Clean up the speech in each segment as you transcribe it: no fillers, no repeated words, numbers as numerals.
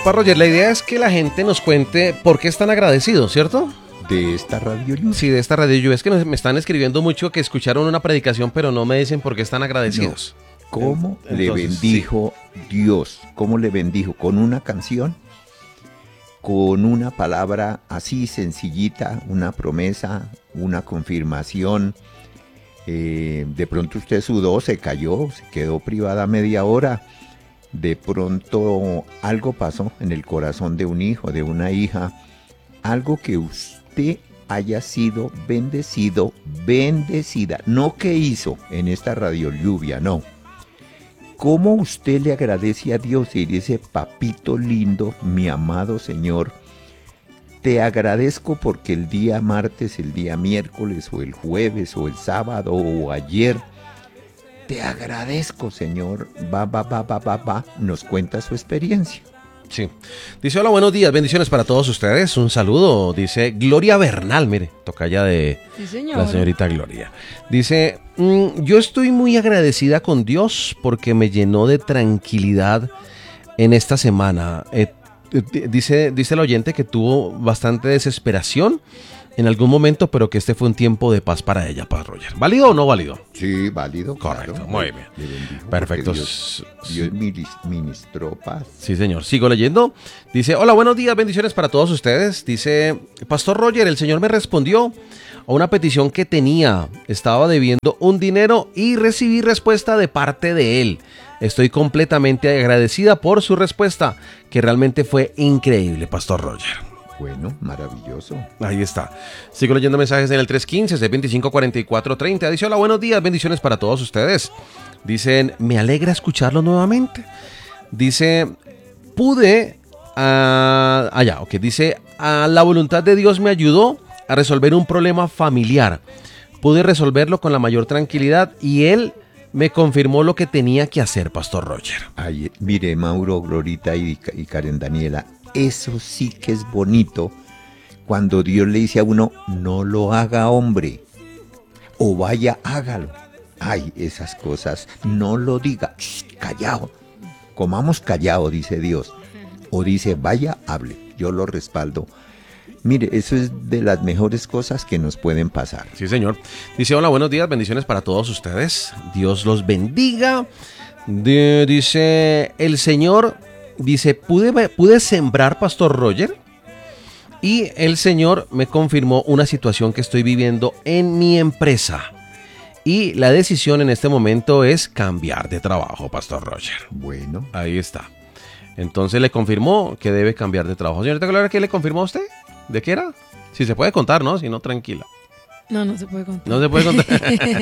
Pues Roger, la idea es que la gente nos cuente por qué están agradecidos, ¿cierto? De esta radio lluvia. Sí, de esta radio lluvia. Es que me están escribiendo mucho que escucharon una predicación, pero no me dicen por qué están agradecidos. No. ¿Cómo le bendijo Dios? ¿Cómo le bendijo? ¿Con una canción? ¿Con una palabra así sencillita? ¿Una promesa? ¿Una confirmación? De pronto usted sudó, se cayó, se quedó privada media hora. De pronto algo pasó en el corazón de un hijo, de una hija. Algo que usted haya sido bendecido, bendecida. No que hizo en esta radio lluvia, no. ¿Cómo usted le agradece a Dios y dice, papito lindo, mi amado Señor, te agradezco porque el día martes, el día miércoles o el jueves o el sábado o ayer, te agradezco, Señor, nos cuenta su experiencia. Sí. Dice, hola, buenos días, bendiciones para todos ustedes. Un saludo, dice Gloria Bernal, mire, tocaya de la señorita Gloria. Dice, yo estoy muy agradecida con Dios porque me llenó de tranquilidad en esta semana. Dice el oyente que tuvo bastante desesperación en algún momento, pero que este fue un tiempo de paz para ella, para Roger. ¿Válido o no válido? Sí, válido. Correcto, claro. muy bien. Perfecto. Dios ministró paz. Sí, señor. Sigo leyendo. Dice, hola, buenos días, bendiciones para todos ustedes. Dice, Pastor Roger, el Señor me respondió a una petición que tenía. Estaba debiendo un dinero y recibí respuesta de parte de él. Estoy completamente agradecida por su respuesta, que realmente fue increíble, Pastor Roger. Bueno, maravilloso. Ahí está. Sigo leyendo mensajes en el 315-625-4430. Dice, hola, buenos días, bendiciones para todos ustedes. Dicen, me alegra escucharlo nuevamente. Dice, dice, la voluntad de Dios me ayudó a resolver un problema familiar. Pude resolverlo con la mayor tranquilidad y él me confirmó lo que tenía que hacer, Pastor Roger. Ay, mire, Mauro, Glorita y Karen Daniela, eso sí que es bonito cuando Dios le dice a uno, no lo haga, hombre, o vaya, hágalo. Ay, esas cosas, no lo diga, callado, comamos callado, dice Dios, o dice, vaya, hable, yo lo respaldo. Mire, eso es de las mejores cosas que nos pueden pasar. Sí, señor. Dice, hola, buenos días, bendiciones para todos ustedes, Dios los bendiga. Dice, el Señor... Dice, pude sembrar, Pastor Roger, y el Señor me confirmó una situación que estoy viviendo en mi empresa. Y la decisión en este momento es cambiar de trabajo, Pastor Roger. Bueno. Ahí está. Entonces le confirmó que debe cambiar de trabajo. Señorita Gloria, ¿qué le confirmó a usted? ¿De qué era? Si se puede contar, ¿no? Si no, tranquila. No se puede contar. No se puede contar.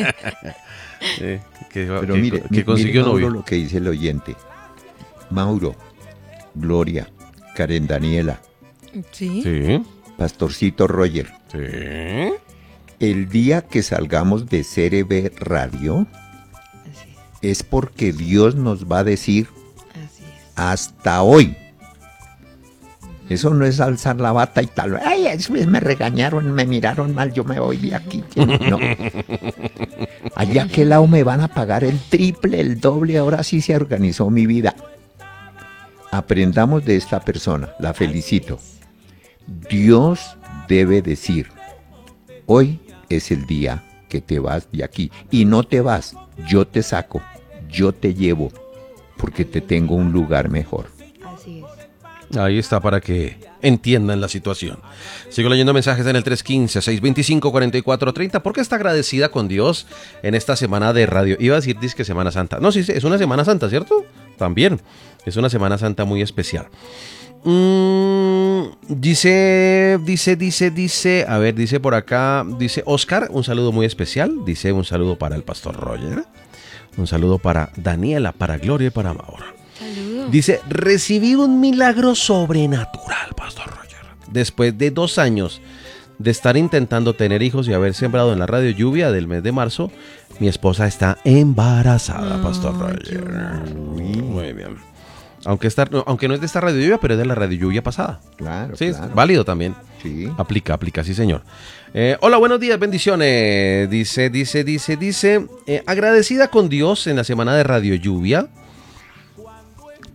Pero mire, consiguió Mauro, novio. Lo que dice el oyente. Mauro, Gloria, Karen Daniela, Sí. Pastorcito Roger. Sí. El día que salgamos de CRB Radio es porque Dios nos va a decir Así es. hasta hoy. Eso no es alzar la bata y tal. Ay, me regañaron, me miraron mal, yo me voy de aquí. No. Allá a qué lado me van a pagar el triple, el doble. Ahora sí se organizó mi vida. Aprendamos de esta persona, la felicito. Dios debe decir, hoy es el día que te vas de aquí. Y no te vas, yo te saco, yo te llevo, porque te tengo un lugar mejor. Así es. Ahí está para que entiendan la situación. Sigo leyendo mensajes en el 315-625-4430. ¿Por qué está agradecida con Dios en esta semana de radio? Iba a decir que Semana Santa. No, sí, es una Semana Santa, ¿cierto? También. Es una Semana Santa muy especial. Dice, a ver, dice por acá, dice Oscar, un saludo muy especial. Dice un saludo para el Pastor Roger. Un saludo para Daniela, para Gloria y para Mauro. Saludos. Dice, recibí un milagro sobrenatural, Pastor Roger. Después de 2 años de estar intentando tener hijos y haber sembrado en la radio lluvia del mes de marzo, mi esposa está embarazada, Pastor Roger. Muy bien. Aunque no es de esta radio lluvia, pero es de la radio lluvia pasada. Claro, sí, claro. Es válido también. Sí. Aplica, sí, señor. Hola, buenos días, bendiciones. Dice, agradecida con Dios en la semana de radio lluvia.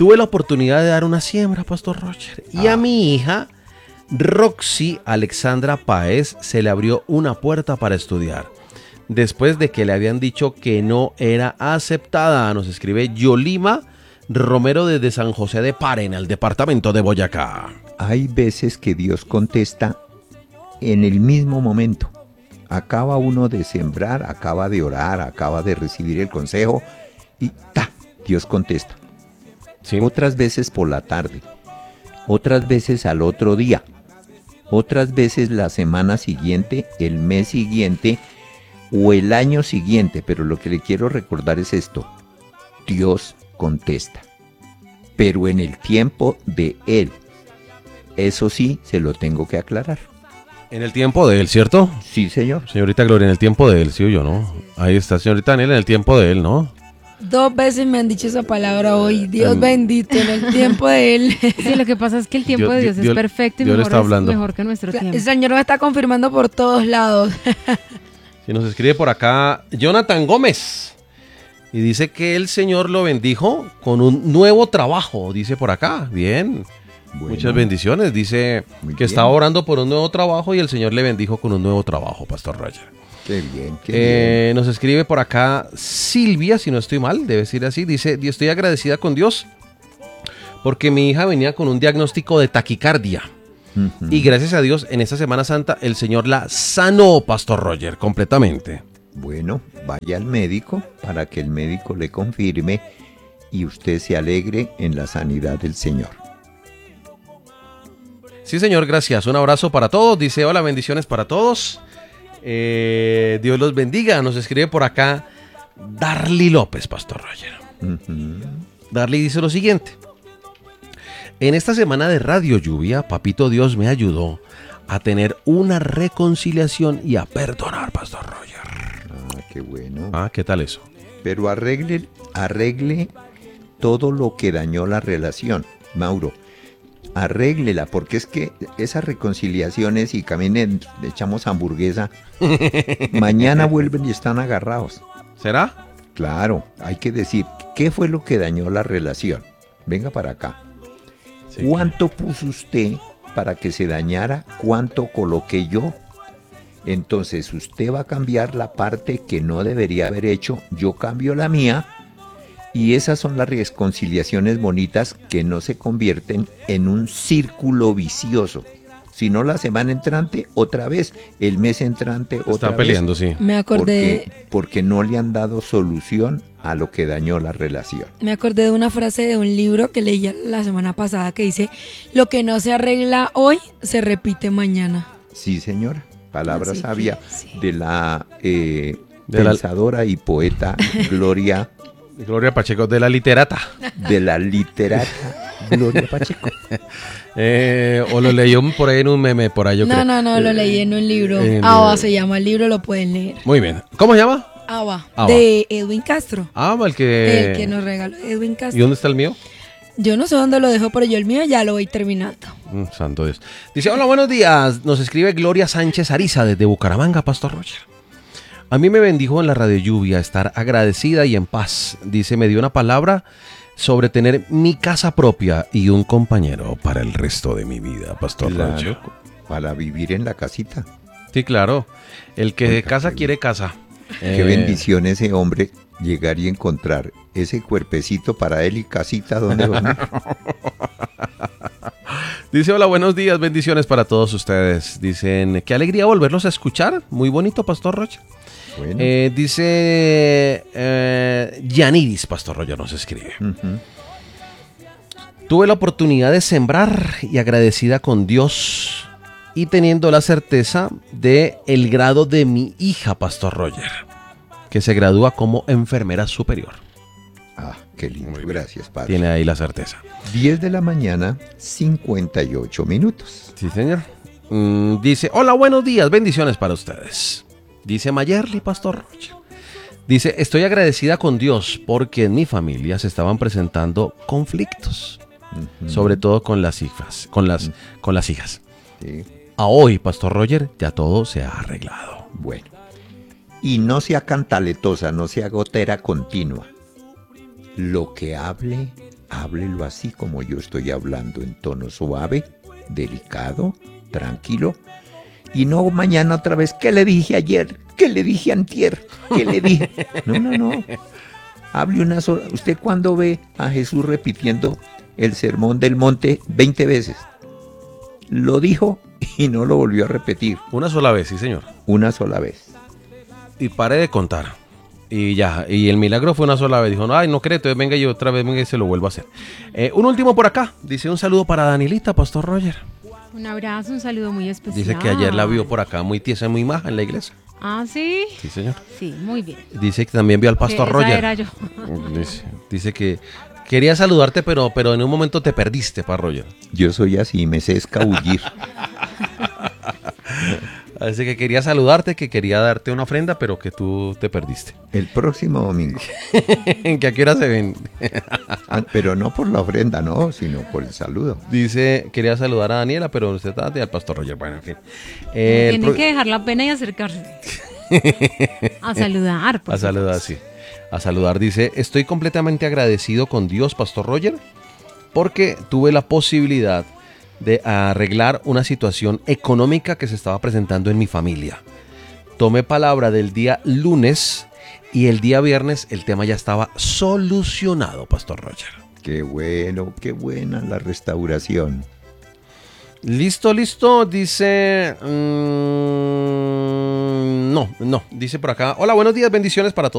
Tuve la oportunidad de dar una siembra, Pastor Roger. Y a mi hija, Roxy Alexandra Páez, se le abrió una puerta para estudiar. Después de que le habían dicho que no era aceptada, nos escribe Yolima Romero desde San José de Pare, en el departamento de Boyacá. Hay veces que Dios contesta en el mismo momento. Acaba uno de sembrar, acaba de orar, acaba de recibir el consejo y Dios contesta. Sí. Otras veces por la tarde, otras veces al otro día, otras veces la semana siguiente, el mes siguiente o el año siguiente. Pero lo que le quiero recordar es esto: Dios contesta, pero en el tiempo de Él. Eso sí, se lo tengo que aclarar. En el tiempo de él, ¿cierto? Sí, señor. Señorita Gloria, en el tiempo de él, ¿sí o yo, no? Ahí está, señorita Daniel, en el tiempo de él, ¿no? 2 veces me han dicho esa palabra hoy. Dios bendito, en el tiempo de Él. Sí, lo que pasa es que el tiempo de Dios es perfecto y Dios le está hablando. mejor que nuestro tiempo. El Señor nos está confirmando por todos lados. Si nos escribe por acá Jonathan Gómez y dice que el Señor lo bendijo con un nuevo trabajo, dice por acá. Bien, Bueno, muchas bendiciones. Dice muy que bien. estaba orando por un nuevo trabajo y el Señor le bendijo con un nuevo trabajo, Pastor Roger. Qué bien, qué bien. Nos escribe por acá Silvia, si no estoy mal, debe decir así. Dice: estoy agradecida con Dios porque mi hija venía con un diagnóstico de taquicardia. Y gracias a Dios, en esta Semana Santa, el Señor la sanó, Pastor Roger, completamente. Bueno, vaya al médico para que el médico le confirme y usted se alegre en la sanidad del Señor. Sí, señor, gracias. Un abrazo para todos. Dice: hola, bendiciones para todos. Dios los bendiga. Nos escribe por acá Darly López, Pastor Roger. Darly dice lo siguiente: en esta semana de Radio Lluvia, Papito Dios me ayudó a tener una reconciliación y a perdonar, Pastor Roger. Ah, qué bueno. Ah, ¿qué tal eso? Pero arregle todo lo que dañó la relación, Mauro. Arréglela, porque es que esas reconciliaciones y caminen, le echamos hamburguesa, mañana vuelven y están agarrados. ¿Será? Claro, hay que decir, ¿qué fue lo que dañó la relación? Venga para acá. Sí, ¿Cuánto puso usted para que se dañara? ¿Cuánto coloqué yo? Entonces usted va a cambiar la parte que no debería haber hecho, yo cambio la mía, y esas son las reconciliaciones bonitas que no se convierten en un círculo vicioso. Si no, la semana entrante, otra vez, el mes entrante, otra Están vez. peleando, sí. Me acordé, Porque no le han dado solución a lo que dañó la relación. me acordé de una frase de un libro que leí la semana pasada que dice: lo que no se arregla hoy, se repite mañana. Sí, señora. Palabra Así que, sabia sí. de la De la- pensadora y poeta Gloria, Gloria Pacheco, de la literata. de la literata Gloria Pacheco. O lo leyó por ahí en un meme, por ahí yo creo. No, lo leí en un libro. en- Aba se llama el libro, lo pueden leer. Muy bien. ¿Cómo se llama? Aba, Aba. de Edwin Castro. El que... El que nos regaló Edwin ¿Y Castro. dónde está el mío? Yo no sé dónde lo dejó, pero yo el mío ya lo voy terminando. Santo Dios. Dice: hola, buenos días. Nos escribe Gloria Sánchez Ariza desde Bucaramanga, Pastor Roger. A mí me bendijo en la Radio Lluvia estar agradecida y en paz. Dice: me dio una palabra sobre tener mi casa propia y un compañero para el resto de mi vida, Pastor Roger. Claro, para vivir en la casita. Sí, claro. El que Oiga, casa qué quiere casa. Qué bendición ese hombre llegar y encontrar ese cuerpecito para él y casita donde dormir. Dice: hola, buenos días, bendiciones para todos ustedes. Dicen: qué alegría volverlos a escuchar. Muy bonito, Pastor Roger. Bueno, Dice Yanidis, Pastor Roger nos escribe: ujú. tuve la oportunidad de sembrar y agradecida con Dios y teniendo la certeza de el grado de mi hija, Pastor Roger, que se gradúa como enfermera superior. Ah, qué lindo. Muy bien. Gracias, padre. Tiene ahí la certeza. 10 de la mañana, 58 minutos. Sí, señor. Dice: hola, buenos días, bendiciones para ustedes. Dice Mayerly, Pastor Roger. Dice: estoy agradecida con Dios porque en mi familia se estaban presentando conflictos, sobre todo con las hijas, con las hijas. Sí, A hoy, Pastor Roger, ya todo se ha arreglado. bueno. Y no sea cantaletosa, no sea gotera continua. Lo que hable, háblelo así como yo estoy hablando, en tono suave, delicado, tranquilo. Y no mañana otra vez, ¿qué le dije ayer? ¿Qué le dije antier? ¿Qué le dije? No. Hable una sola. ¿Usted cuándo ve a Jesús repitiendo el sermón del monte 20 veces? Lo dijo y no lo volvió a repetir. Una sola vez, sí, señor. Una sola vez. Y paré de contar. Y ya, y el milagro fue una sola vez. Dijo, no, ay, no creo, entonces venga y otra vez venga y se lo vuelvo a hacer. Un último por acá. Dice un saludo para Danielita, Pastor Roger. Un abrazo, un saludo muy especial. Dice que ayer la vio por acá muy tiesa y muy maja en la iglesia. Ah, ¿sí? Sí, señor. Sí, muy bien. Dice que también vio al Pastor Esa Roger. era yo. Dice que quería saludarte, pero en un momento te perdiste, Pastor Roger. Yo soy así, me sé escabullir. Dice que quería saludarte, que quería darte una ofrenda, pero que tú te perdiste. El próximo domingo. ¿Que a qué hora se ven? Pero no por la ofrenda, no, sino por el saludo. Dice, quería saludar a Daniela, pero usted está al Pastor Roger. Bueno, en fin. Tienen que dejar la pena y acercarse. A saludar. A saludar, sí. A saludar, dice, estoy completamente agradecido con Dios, Pastor Roger, porque tuve la posibilidad de arreglar una situación económica que se estaba presentando en mi familia. Tomé palabra del día lunes y el día viernes el tema ya estaba solucionado, Pastor Roger. Qué bueno, qué buena la restauración. Listo, dice... No, dice por acá. Hola, buenos días, bendiciones para todos.